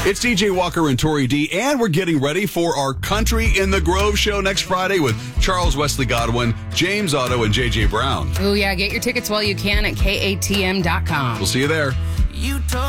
It's DJ Walker and Tori D, and we're getting ready for our Country in the Grove show next Friday with Charles Wesley Godwin, James Otto, and JJ Brown. Oh, yeah. Get your tickets while you can at KATM.com. We'll see you there.